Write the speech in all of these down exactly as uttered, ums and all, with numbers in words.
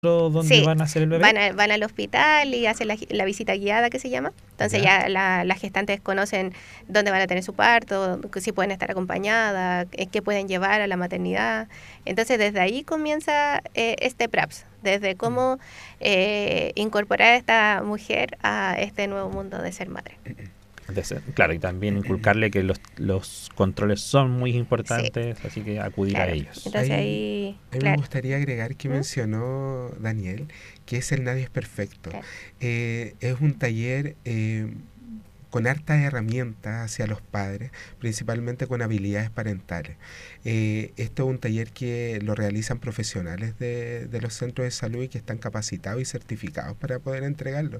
donde Sí, van a hacer el bebé. van, a- van al hospital y hacen la, la visita guiada que se llama. Entonces Ya. ya la- las gestantes conocen dónde van a tener su parto, que si pueden estar acompañadas, eh, qué pueden llevar a la maternidad. Entonces desde ahí comienza eh, este PRAPS, desde cómo eh, incorporar a esta mujer a este nuevo mundo de ser madre. De ser- claro, y también inculcarle que los, los controles son muy Sí, importantes, así que acudir a claro. ellos. Entonces Ahí, ahí, a mí me claro. gustaría agregar que ¿Mm? mencionó Daniel, que es el Nadie es Perfecto. Claro. Eh, es un taller eh, con hartas herramientas hacia los padres, principalmente con habilidades parentales. Eh, esto es un taller que lo realizan profesionales de, de los centros de salud y que están capacitados y certificados para poder entregarlo.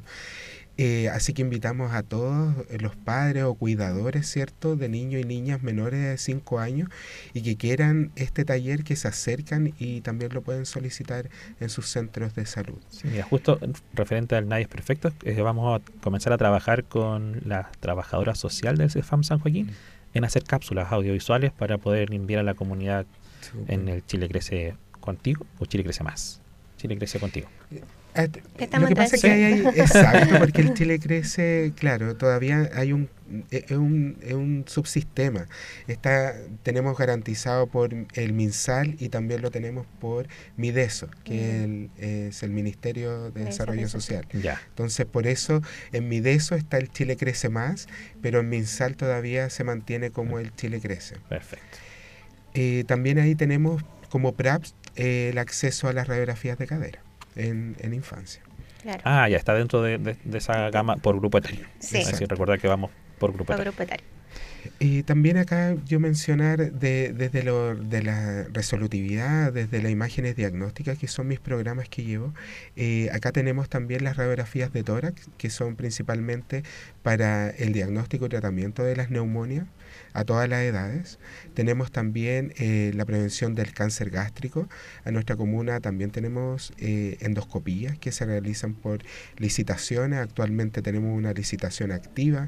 Eh, así que invitamos a todos eh, los padres o cuidadores, ¿cierto?, de niños y niñas menores de cinco años y que quieran este taller, que se acercan y también lo pueden solicitar en sus centros de salud. Sí, mira, justo referente al Nadie es Perfecto, eh, vamos a comenzar a trabajar con la trabajadora social del CEFAM San Joaquín en hacer cápsulas audiovisuales para poder enviar a la comunidad Súper. en el Chile Crece Contigo o Chile Crece Más. Chile Crece Contigo. Ah, t- Estamos Lo que en pasa es que transición. hay, hay- exacto, porque el Chile Crece, claro, todavía hay un, es un, es un subsistema. Está, tenemos garantizado por el MinSal y también lo tenemos por Mideso, que el- es el Ministerio de De Desarrollo Desarrollo Social. Ya, Entonces, por eso en Mideso está el Chile Crece Más, pero en MinSal todavía se mantiene como el Chile Crece. perfecto. Eh, también ahí tenemos como PRAPS eh, el acceso a las radiografías de cadera en, en infancia. Claro. Ah, ya está dentro de, de- de esa gama por grupo etario. Sí, Así Exacto. recordar que vamos por grupo por etario. grupo etario. Y también acá yo mencionar de, desde lo, de la resolutividad, desde las imágenes diagnósticas, que son mis programas que llevo. Eh, acá tenemos también las radiografías de tórax, que son principalmente para el diagnóstico y tratamiento de las neumonias a todas las edades. Tenemos también eh, la prevención del cáncer gástrico. A nuestra comuna también tenemos eh, endoscopías que se realizan por licitaciones. Actualmente tenemos una licitación activa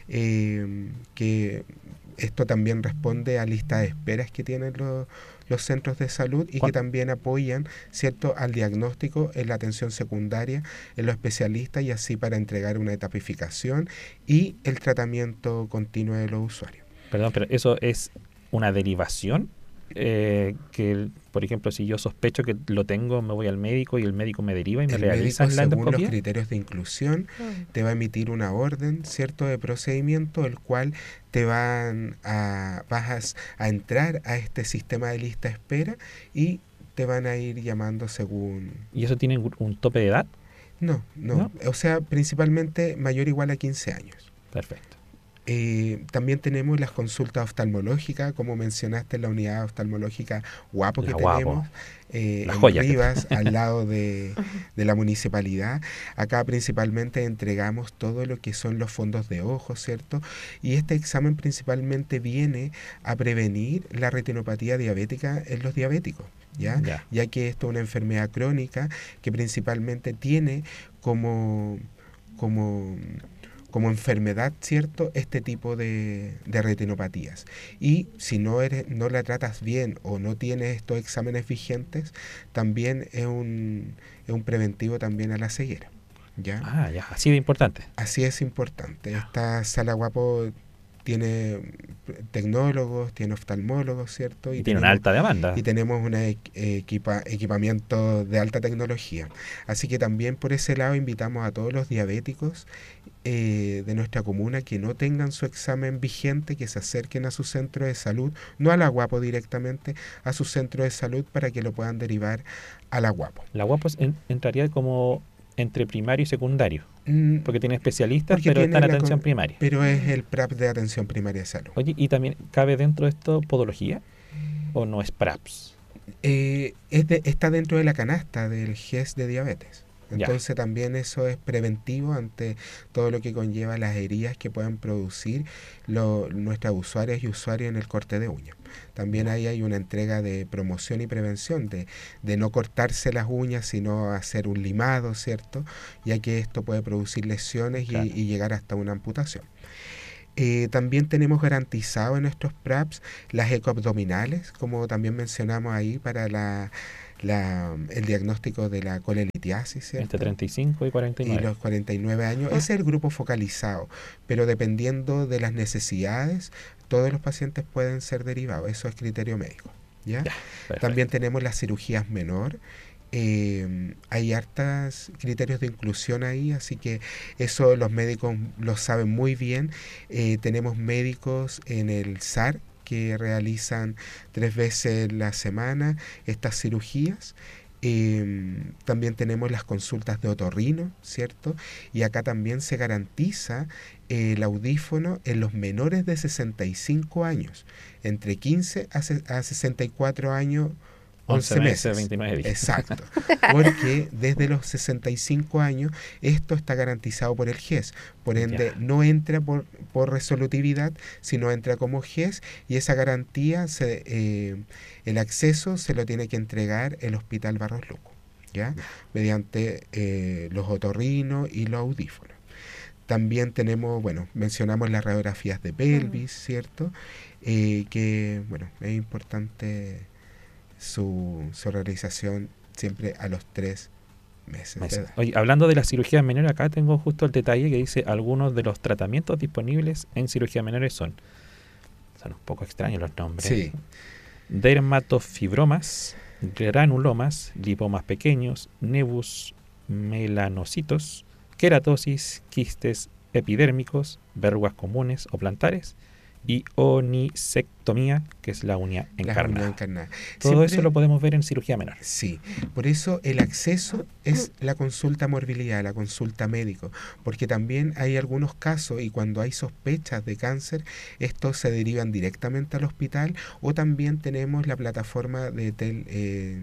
eh, que esto también responde a listas de esperas que tienen los, los centros de salud y que ¿Cuán- también apoyan, ¿cierto?, al diagnóstico en la atención secundaria, en los especialistas y así para entregar una etapificación y el tratamiento continuo de los usuarios. Perdón, pero eso es una derivación. Eh, que, por ejemplo, si yo sospecho que lo tengo, me voy al médico y el médico me deriva y me El realiza médico, la según los endoscopia. criterios de inclusión, Mm. te va a emitir una orden, ¿cierto?, de procedimiento, el cual te van a, vas a, a entrar a este sistema de lista de espera y te van a ir llamando según... ¿Y eso tiene un, un tope de edad? No, no, ¿No? o sea, principalmente mayor o igual a quince años. Perfecto. Eh, también tenemos las consultas oftalmológicas, como mencionaste, la unidad oftalmológica Guapo La que Guapo. tenemos eh, La en joya. Rivas, al lado de, de la municipalidad. Acá principalmente entregamos todo lo que son los fondos de ojos, ¿cierto? Y este examen principalmente viene a prevenir la retinopatía diabética en los diabéticos, ¿ya? Ya. Ya que esto es una enfermedad crónica que principalmente tiene como... como como enfermedad, ¿cierto?, este tipo de, de retinopatías. Y si no eres, no la tratas bien o no tienes estos exámenes vigentes, también es un, es un preventivo también a la ceguera, ¿ya? Ah, ya, así de importante. Así es importante. Esta sala Guapo tiene tecnólogos, tiene oftalmólogos, ¿cierto? Y tiene una tenemos- alta demanda. y tenemos un equipa, equipamiento de alta tecnología. Así que también por ese lado invitamos a todos los diabéticos eh, de nuestra comuna que no tengan su examen vigente, que se acerquen a su centro de salud, no a la Guapo directamente, a su centro de salud para que lo puedan derivar a la Guapo. La Guapo en- entraría como entre primario y secundario, Mm, porque tiene especialistas, porque pero tiene está en la atención con- primaria. pero es el PRAP de atención primaria de salud. Oye, ¿y también cabe dentro de esto podología? ¿O no es PRAPS? Eh, es de- está dentro de la canasta del G E S de diabetes. Ya. Entonces también eso es preventivo ante todo lo que conlleva las heridas que puedan producir lo- nuestras usuarias y usuarios en el corte de uñas. También ahí hay una entrega de promoción y prevención, de, de no cortarse las uñas, sino hacer un limado, ¿cierto? Ya que esto puede producir lesiones y- Claro. y llegar hasta una amputación. Eh, también tenemos garantizado en nuestros PRAPS las ecoabdominales, como también mencionamos ahí, para la, la, el diagnóstico de la colelitiasis, ¿cierto? Entre treinta y cinco y cuarenta y nueve. Y los cuarenta y nueve años. Ese es el grupo focalizado, pero dependiendo de las necesidades, todos los pacientes pueden ser derivados. Eso es criterio médico, ¿ya? Ya, También tenemos las cirugías menor. Eh, hay hartas criterios de inclusión ahí, así que eso los médicos lo saben muy bien. Eh, tenemos médicos en el S A R que realizan tres veces la semana estas cirugías. Eh, también tenemos las consultas de otorrino, ¿cierto? Y acá también se garantiza eh, el audífono en los menores de sesenta y cinco años, entre quince a, a sesenta y cuatro años, once meses, veintinueve días. Exacto, porque desde los sesenta y cinco años esto está garantizado por el G E S, por ende Ya. no entra por, por resolutividad, sino entra como G E S, y esa garantía, se, eh, el acceso se lo tiene que entregar el Hospital Barros Luco, ¿ya? Mediante eh, los otorrinos y los audífonos. También tenemos, bueno, mencionamos las radiografías de pelvis, ¿cierto? Eh, que, bueno, es importante Su, su realización siempre a los tres meses de edad. Oye, hablando de la cirugía menor, acá tengo justo el detalle que dice algunos de los tratamientos disponibles en cirugía menores son, son un poco extraños los nombres. Sí. Dermatofibromas, granulomas, lipomas pequeños, nebus melanocitos, queratosis, quistes epidérmicos, verrugas comunes o plantares, y onisectomía, que es la uña encarnada. La uña encarnada. Todo Siempre, eso lo podemos ver en cirugía menor. Sí, por eso el acceso es la consulta morbilidad, la consulta médico, porque también hay algunos casos y cuando hay sospechas de cáncer, estos se derivan directamente al hospital, o también tenemos la plataforma de tel, eh,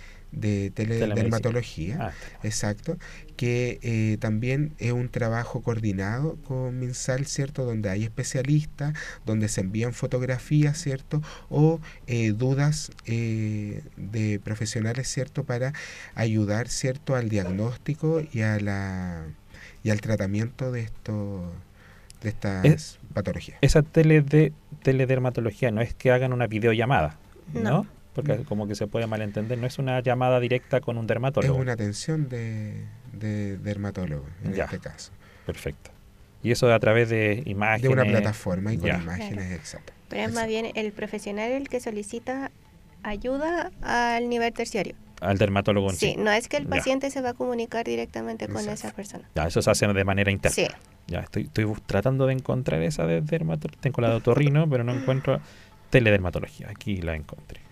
de teledermatología, ah, exacto, que eh, también es un trabajo coordinado con MinSal, ¿cierto? Donde hay especialistas, donde se envían fotografías, ¿cierto? O eh, dudas eh, de profesionales, ¿cierto? Para ayudar, ¿cierto? Al diagnóstico y a la y al tratamiento de esto de estas es, patologías. Esa tele de, teledermatología no es que hagan una videollamada, ¿no? ¿no? Porque como que se puede malentender, no es una llamada directa con un dermatólogo. Es una atención de, de dermatólogo, en ya, este caso. Perfecto. Y eso a través de imágenes. De una plataforma y con ya. imágenes, claro. exacto. Pero es exacto. Más bien el profesional el que solicita ayuda al nivel terciario. Al dermatólogo en sí. sí. No es que el paciente ya. se va a comunicar directamente con exacto. esa persona. Ya, eso se hace de manera interna. Sí. Ya, estoy, estoy tratando de encontrar esa de dermatología. Tengo la de otorrino, pero no encuentro teledermatología. Aquí la encontré.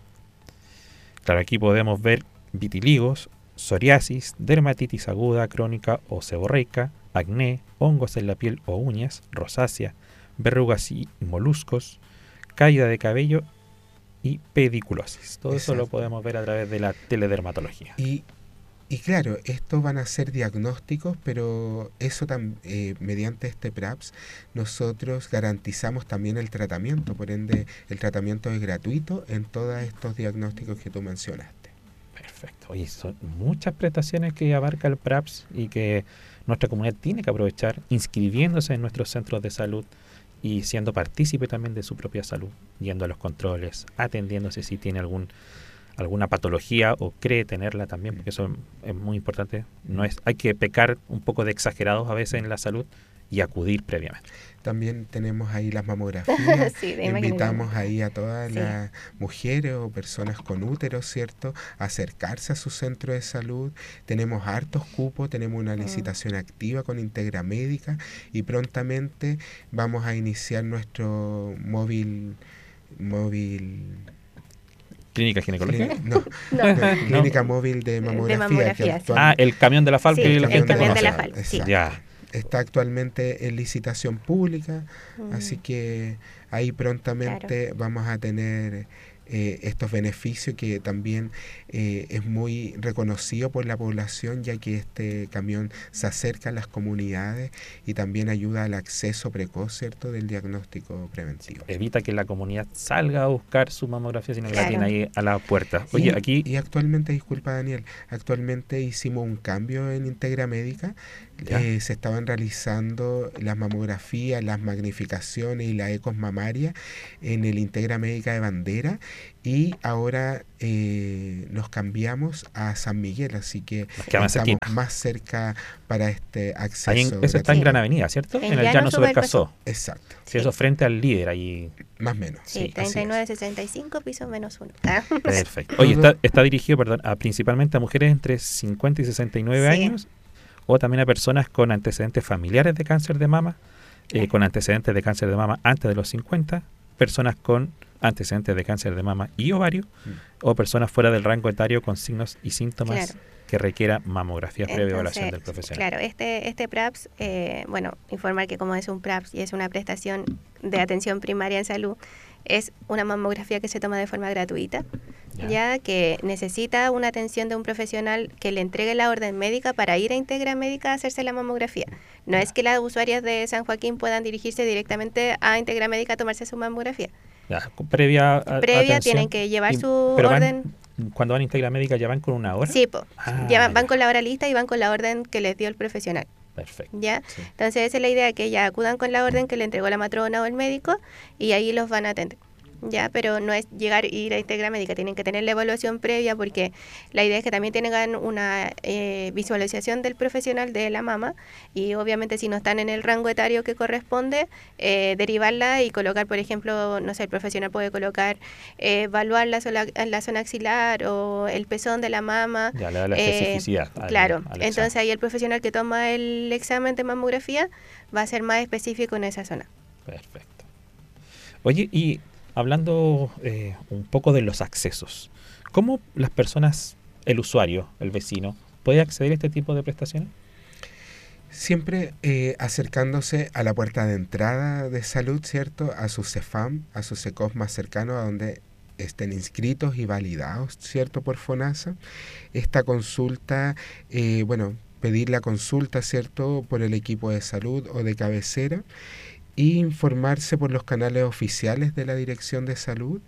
Claro, aquí podemos ver vitiligos, psoriasis, dermatitis aguda, crónica o seborreica, acné, hongos en la piel o uñas, rosácea, verrugas y moluscos, caída de cabello y pediculosis. Todo Exacto. Eso lo podemos ver a través de la teledermatología. Y, y claro, estos van a ser diagnósticos, pero eso tam, eh, mediante este PRAPS nosotros garantizamos también el tratamiento, por ende el tratamiento es gratuito en todos estos diagnósticos que tú mencionaste. Perfecto. Oye, son muchas prestaciones que abarca el PRAPS y que nuestra comunidad tiene que aprovechar inscribiéndose en nuestros centros de salud y siendo partícipe también de su propia salud, yendo a los controles, atendiéndose si tiene algún alguna patología o cree tenerla también, porque eso es muy importante. No es, hay que pecar un poco de exagerados a veces en la salud y acudir previamente. También tenemos ahí las mamografías, sí, invitamos ahí a todas sí. las mujeres o personas con útero, ¿cierto?, a acercarse a su centro de salud. Tenemos hartos cupos, tenemos una licitación mm. activa con Integra Médica y prontamente vamos a iniciar nuestro móvil móvil ¿Clínica ginecológica? No, no, no, clínica no. móvil de mamografía. De mamografía actual... Ah, el camión de la F A L sí, que el la gente camión conoce. de la F A L, sí. Ya. Está actualmente en licitación pública, mm. así que ahí prontamente claro. vamos a tener eh, estos beneficios que también eh, es muy reconocido por la población, ya que este camión se acerca a las comunidades y también ayuda al acceso precoz, ¿cierto?, del diagnóstico preventivo. Evita que la comunidad salga a buscar su mamografía, sino que claro. la tiene ahí a la puerta. Oye, y, aquí... Y actualmente, disculpa Daniel, actualmente hicimos un cambio en Integra Médica. Eh, se estaban realizando las mamografías, las magnificaciones y las ecos mamarias en el Integra Médica de Bandera, y ahora eh, nos cambiamos a San Miguel, así que estamos cerquita. Más cerca para este acceso. Ahí en, eso está en Gran Avenida, ¿cierto? En, en el Llano, Llano Supercasó. Exacto. Sí, eso frente al líder ahí. Más o menos. Sí, sí treinta y nueve sesenta y cinco, piso menos uno. Ah. Perfecto. Oye, está, está dirigido, perdón, a, principalmente a mujeres entre cincuenta y sesenta y nueve sí. años, o también a personas con antecedentes familiares de cáncer de mama, eh, con antecedentes de cáncer de mama antes de los cincuenta, personas con antecedentes de cáncer de mama y ovario, mm. o personas fuera del rango etario con signos y síntomas claro. que requiera mamografía previa evaluación del profesional. Claro, este, este PRAPS, eh, bueno, informar que como es un PRAPS y es una prestación de atención primaria en salud, es una mamografía que se toma de forma gratuita, ya. ya que necesita una atención de un profesional que le entregue la orden médica para ir a Integra Médica a hacerse la mamografía. No ya. es que las usuarias de San Joaquín puedan dirigirse directamente a Integra Médica a tomarse su mamografía. Ya, previa a, previa atención, tienen que llevar y, su orden. Van, cuando van a Integra Médica, ¿ya van con una hora? Sí, po. Ah, ya van, van con la hora lista y van con la orden que les dio el profesional. Perfecto. ¿Ya? Sí. Entonces esa es la idea, que ya acudan con la orden que le entregó la matrona o el médico y ahí los van a atender. Ya, pero no es llegar e ir a Integra Médica, tienen que tener la evaluación previa, porque la idea es que también tengan una eh, visualización del profesional de la mama, y obviamente si no están en el rango etario que corresponde, eh, derivarla y colocar, por ejemplo, no sé, el profesional puede colocar, eh, evaluar la, sola, la zona axilar o el pezón de la mama. Ya le da la especificidad. Eh, al, claro, al entonces ahí el profesional que toma el examen de mamografía va a ser más específico en esa zona. Perfecto. Oye, y hablando eh, un poco de los accesos, ¿cómo las personas, el usuario, el vecino, puede acceder a este tipo de prestaciones? Siempre eh, acercándose a la puerta de entrada de salud, ¿cierto? A su CEFAM, a su SECOF más cercano, a donde estén inscritos y validados, ¿cierto? Por FONASA. Esta consulta, eh, bueno, pedir la consulta, ¿cierto? Por el equipo de salud o de cabecera, y informarse por los canales oficiales de la Dirección de Salud,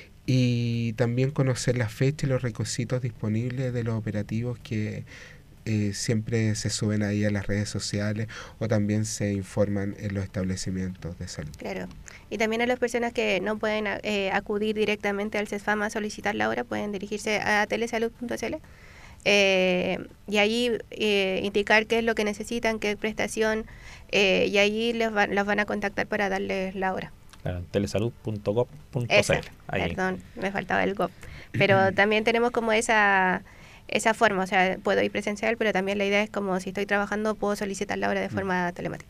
y también conocer la fecha y los requisitos disponibles de los operativos que eh, siempre se suben ahí a las redes sociales o también se informan en los establecimientos de salud. Claro, y también a las personas que no pueden eh, acudir directamente al CESFAM a solicitar la hora, pueden dirigirse a telesalud punto c l. Eh, y ahí eh, indicar qué es lo que necesitan, qué prestación, eh, y ahí les van, los van a contactar para darles la hora. Claro, telesalud punto gov punto c l. Perdón, me faltaba el gov. Pero también tenemos como esa esa forma, o sea, puedo ir presencial, pero también la idea es como si estoy trabajando, puedo solicitar la hora de forma telemática.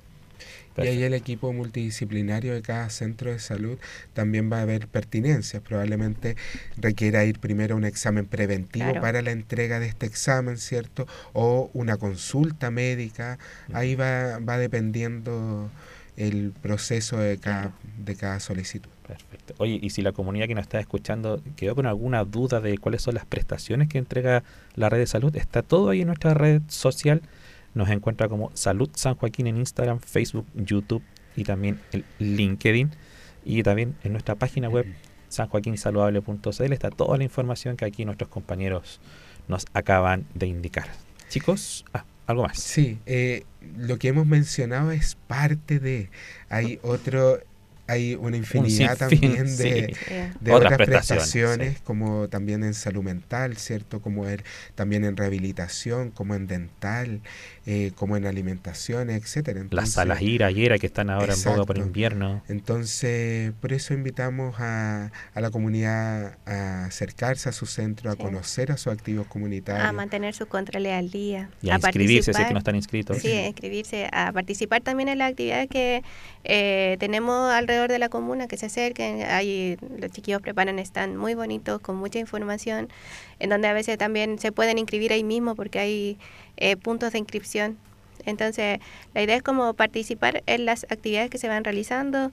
Y ahí el equipo multidisciplinario de cada centro de salud también va a haber pertinencias. Probablemente requiera ir primero a un examen preventivo claro. para la entrega de este examen, ¿cierto? O una consulta médica. Ahí va, va dependiendo el proceso de cada, de cada solicitud. Perfecto. Oye, y si la comunidad que nos está escuchando quedó con alguna duda de cuáles son las prestaciones que entrega la red de salud, está todo ahí en nuestra red social. Nos encuentra como Salud San Joaquín en Instagram, Facebook, YouTube y también el LinkedIn. Y también en nuestra página web san joaquín saludable punto c l está toda la información que aquí nuestros compañeros nos acaban de indicar. Chicos, ah, algo más. Sí, eh, lo que hemos mencionado es parte de... Hay otro... Hay una infinidad Un también sí. de, de otras, otras prestaciones, prestaciones, sí. como también en salud mental, ¿cierto? Como er, también en rehabilitación, como en dental, eh, como en alimentación, etcétera. Entonces, las salas IRA y ERA que están ahora exacto. en boga por invierno. Entonces, por eso invitamos a, a la comunidad a acercarse a su centro, a sí. conocer a sus activos comunitarios. A mantener sus controles al día. Y a, a inscribirse si es que no están inscritos. Sí, a inscribirse, a participar también en las actividades que eh, tenemos alrededor de la comuna, que se acerquen. Ahí los chiquillos preparan stand muy bonitos con mucha información, en donde a veces también se pueden inscribir ahí mismo porque hay eh, puntos de inscripción. Entonces la idea es como participar en las actividades que se van realizando,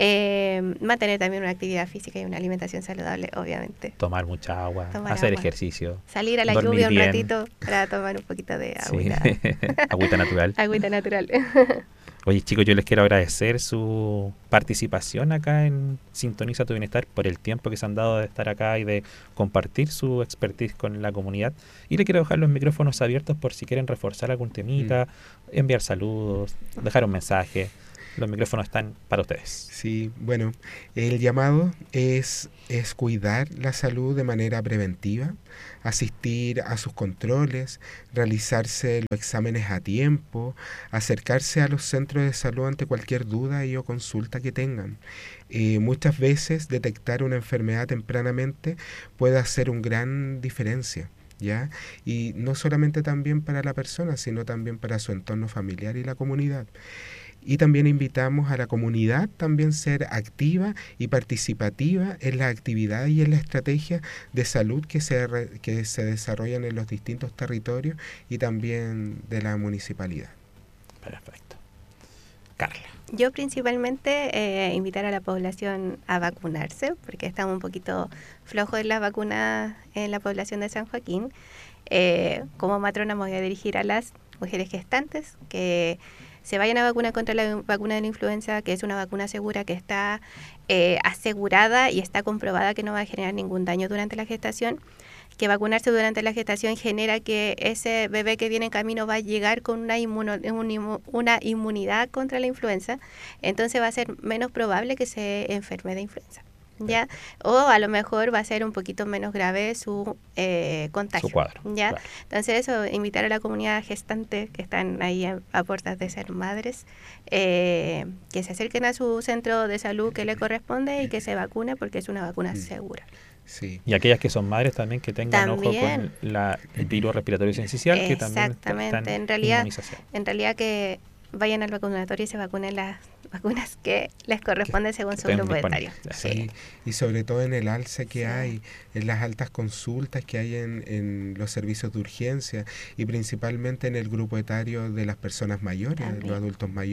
eh, mantener también una actividad física y una alimentación saludable, obviamente. Tomar mucha agua, tomar hacer agua. ejercicio, salir a la lluvia un bien. ratito para tomar un poquito de agüita. Sí. Agüita natural. Agüita natural. Oye, chicos, yo les quiero agradecer su participación acá en Sintoniza tu Bienestar, por el tiempo que se han dado de estar acá y de compartir su expertise con la comunidad. Y le quiero dejar los micrófonos abiertos por si quieren reforzar algún temita, mm. enviar saludos, dejar un mensaje. Los micrófonos están para ustedes. Sí, bueno, el llamado es, es cuidar la salud de manera preventiva, asistir a sus controles, realizarse los exámenes a tiempo, acercarse a los centros de salud ante cualquier duda y o consulta que tengan. Eh, muchas veces detectar una enfermedad tempranamente puede hacer una gran diferencia, ¿ya? Y no solamente también para la persona, sino también para su entorno familiar y la comunidad. Y también invitamos a la comunidad también ser activa y participativa en las actividades y en la estrategia de salud que se, re, que se desarrollan en los distintos territorios y también de la municipalidad. Perfecto. Carla. Yo principalmente eh, invitar a la población a vacunarse, porque estamos un poquito flojos en las vacunas en la población de San Joaquín. Eh, como matrona me voy a dirigir a las mujeres gestantes que se vayan a vacunar contra la vacuna de la influenza, que es una vacuna segura, que está eh, asegurada y está comprobada que no va a generar ningún daño durante la gestación, que vacunarse durante la gestación genera que ese bebé que viene en camino va a llegar con una, inmuno, un, una inmunidad contra la influenza, entonces va a ser menos probable que se enferme de influenza. ¿Ya? O a lo mejor va a ser un poquito menos grave su eh, contagio. Su cuadro. ¿Ya? Claro. Entonces eso, invitar a la comunidad gestante que están ahí a, a puertas de ser madres, eh, que se acerquen a su centro de salud que le corresponde y que se vacune porque es una vacuna segura. Sí. Y aquellas que son madres también que tengan también, ojo con la, el virus respiratorio sincicial, que también exactamente, están en realidad, inmunización. en realidad que vayan al vacunatorio y se vacunen las vacunas que les corresponde según que su grupo etario. Sí. Sí, y sobre todo en el alza que sí. hay, en las altas consultas que hay en, en los servicios de urgencia y principalmente en el grupo etario de las personas mayores, También. los adultos mayores.